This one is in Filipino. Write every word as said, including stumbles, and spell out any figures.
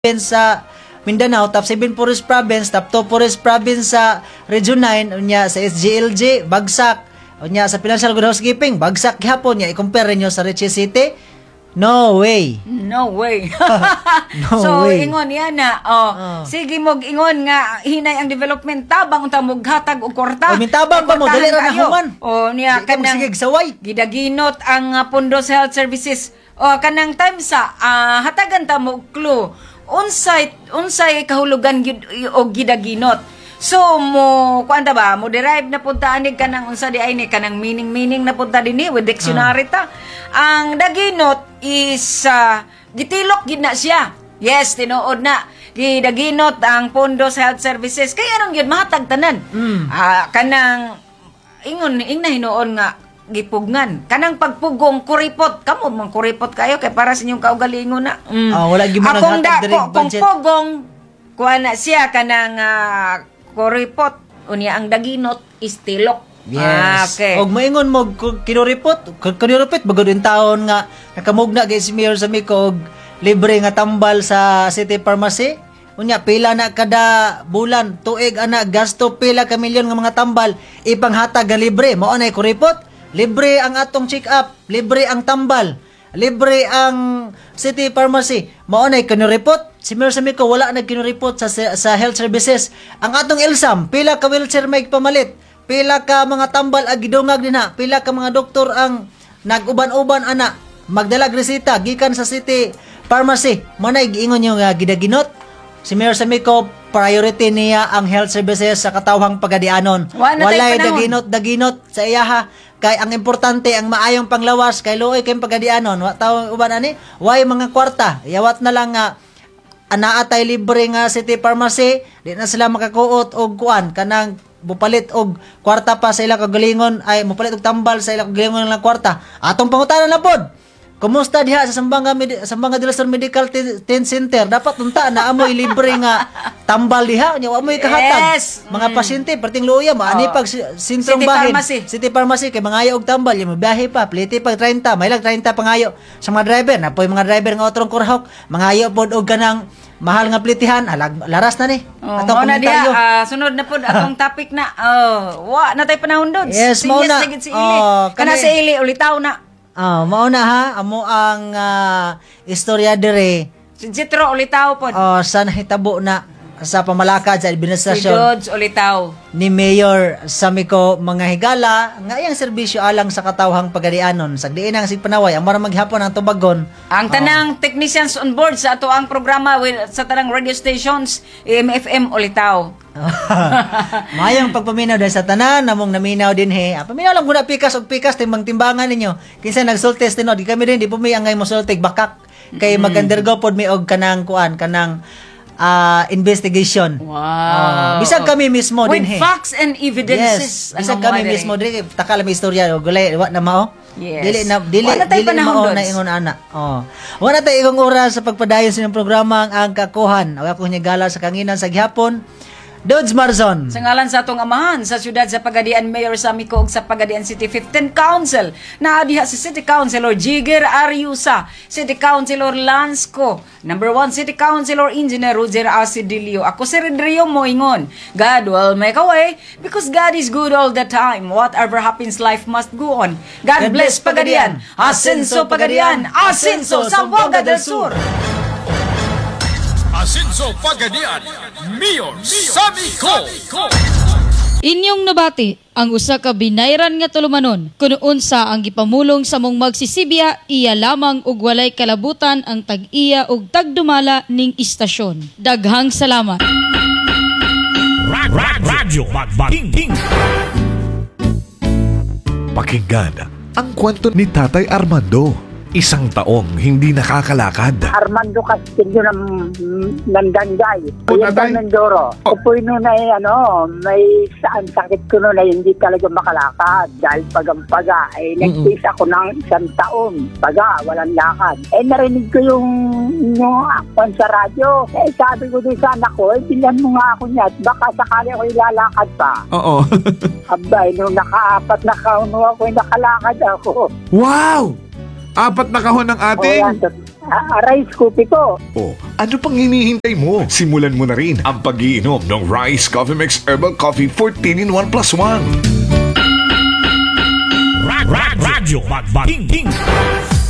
sa Mindanao, top seven Forest Province, top two Forest Province sa Region nine, unya sa S G L G, bagsak. Unya sa Financial Good Housekeeping, bagsak gihapon niya. I-compare niyo sa Ritchie City, no way. No way. No so, way. ingon yan na. Oh, Oh. Sige mog ingon nga hinay ang development tabang unta mog hatag og kwarta. O, mintabang pa mo, dali ra na human. O niya Di ka kanang magsigig saway. gidaginot ang uh, Pondo sa Health Services. O kanang time sa ah, hatagan ta mo clue. Unsay unsay kahulugan gyud og gidaginot. So mo kuan ta ba mo derive na punta anig kanang unsa di ay ni kanang meaning-meaning na punta dinhi with dictionary ta. Ang daginot is uh, gitilok gid na siya. Yes, tinuod na. Gidaginot ang Pondo sa Health Services kay anong gyud mahatag tanan. Mm. Ah, kanang ingon ingna hinuon nga gipugnan. Kanang pagpugong kuripot. Kamo man kuripot kayo kay para sa inyong kaugalingon na. Mm. Ah, wala gyud mo Akong naghatag da- diri ko- kung budget. pugong kuha na siya kanang uh, kuripot. Unya ang daginot is tilok. Yes. Ah, okay. Og maingon mo kung kinuripot, kung kinuripot bagod yung taon nga nakamugna kay si Mayor sa Miko og libre nga tambal sa City Pharmacy. Unya pila na kada bulan tuig ana gasto pila ka milyon nga mga tambal ipanghatag nga libre. Mao nay kuripot. Libre ang atong check-up, libre ang tambal, libre ang City Pharmacy. Mao nay kinuripot. Si Mayor sa Miko wala nag kinuripot sa sa health services. Ang atong Ilsam pila ka wheelchair may pamalit. Pila ka mga tambal ag gidungag dinha, pila ka mga doktor ang nag-uban-uban ana, magdalag resita gikan sa City Pharmacy. Manay giingon yung uh, gidaginot. Si Mayor sa Miko priority niya ang health services sa katawhang pagadianon. Wala Walay tay panahon. daginot daginot sa iyaha. Kay ang importante ang maayong panglawas kay luoy kay pagadianon. Wa tawo uban ani, way mga kwarta. Yawat na lang nga anaa tay libre nga City Pharmacy, di na sila makakuot og kuan kanang mupalit og kwarta pa sa ila kagalingon ay mupalit og tambal sa ila kagalingon lang kwarta. Atong pangutanan na pod. Kumusta diha sa Sambanga Medi- Sambanga del Sur Medical T- Teen Center? Dapat unta na amoy libre nga tambal diha nya wa moy kahatag. Yes. Mga Mm. pasyente perting luya maani Oh. pag si- sintrong City bahin. Pharmacy. City Pharmacy kay mangayo og tambal, yung biyahe pa, pliti pag thirty, may lang thirty pangayo sa mga driver. Napoy mga driver nga otrong kurhok, mangayo pod og kanang mahal nga plitihan, alag laras na ni. Oh, Atong mao na diha, komentaryo. ah, sunod na pod atong topic na. Oh, wa na tay panahon dod. Yes, mao na. Sige, si Ili. Oh, Kana kani- si Ili ulitaw na. Ah, mao na ha, amo ang ah, istorya dire. Si Jitro ulitaw pod. Oh, sa nahitabo na sa pamalakad sa si administrasyon Dodge ulitaw. ni Mayor Samiko mga higala nga iyang serbisyo alang sa katawhang pagadianon sagdiin ang sigpanaway ang maramang maghapon ang tubagon. Ang tanang technicians on board sa ato ang programa with, sa tanang radio stations A M F M ulitaw. Mayang pagpaminaw dahil sa tanan namong naminaw din he. Ah, paminaw lang muna pikas og pikas timbang timbangan ninyo. Kinsa nagsultes tinod di kami din di po may angay mo sultig bakak kay Mm-hmm. mag-undergo pod mi og kanang kuan kanang ah, investigation. Wow. Ah, bisag kami mismo with din he. facts and Yes, evidences. bisag Ano kami mo, mismo din taka lang may istorya og gulay wa na mao. Yes. Dili na dili Wala tayo dili panahon mao doon. na ingon ana. Oh. Wala tay igong oras sa pagpadayon sa inyong programa ang kakuhan. Wa ko niya gala sa kanginan sa gihapon. Dodge Marzon. Sa ngalan sa atong amahan sa siyudad sa Pagadian Mayor Samiko ug sa Pagadian City fifteenth Council na diha si City Councilor Jigger Ariusa, City Councilor Lansco, number one City Councilor Engineer Roger Asidilio. Ako si Rodrio Moingon. God will make a way because God is good all the time. Whatever happens, life must go on. God, God bless bless Pagadian. Asenso Pagadian. Asenso Zamboanga del Sur. Asenso Pagadian, Mayor Samiko. Inyong nabati ang usa ka binayran nga tulumanon kuno unsa ang gipamulong sa mong magsisibya iya lamang ug walay kalabutan ang tag-iya ug tagdumala ning istasyon. Daghang salamat. Rag, rag, radyo Magbating. Pakinggan ang kwento ni Tatay Armando. Isang taong hindi nakakalakad. Armando Castillo ng Nandangay. O, Kuya tatay? Mindoro. Oh. Upoy noon ay ano, may saan sakit ko noon ay hindi talaga makalakad. Dahil pagampaga, eh, nag-face ako ng isang taon. Paga, walang lakad. Eh, narinig ko yung, yung akwan sa radyo. Eh, sabi ko doon sa anak ko, eh, bilhan mo nga ako niya. Baka sakali ako ilalakad pa. Oo. Abay, nung nakaapat na kauno ako, eh, nakalakad ako. Wow! Apat na kahon ng O, ating. yan. Ah, rice cookie ko. Oh, Ano pang hinihintay mo? Simulan mo na rin ang pag-iinom ng Rice Coffee Mix Herbal Coffee fourteen in one plus one. Radyo Magbating.